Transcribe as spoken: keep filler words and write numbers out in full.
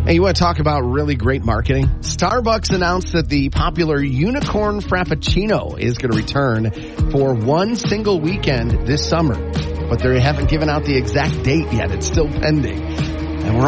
Hey, you want to talk about really great marketing? Starbucks announced that the popular Unicorn Frappuccino is going to return for one single weekend this summer, but they haven't given out the exact date yet. It's still pending.